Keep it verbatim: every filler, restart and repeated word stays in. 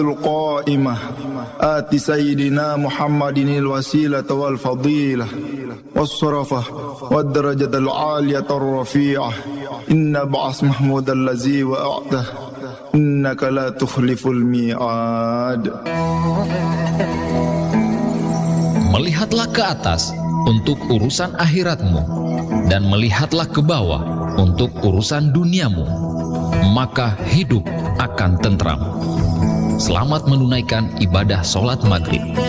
القائمة آت سيدنا محمد الوسيلة والفضيلة والصرفة والدرجة العالية الرفيعة إن بعث محمود الذي وأعته إنك لا تخلف الميعاد. Melihatlah ke atas untuk urusan akhiratmu, dan melihatlah ke bawah untuk urusan duniamu, maka hidup akan tentram. Selamat menunaikan ibadah sholat maghrib.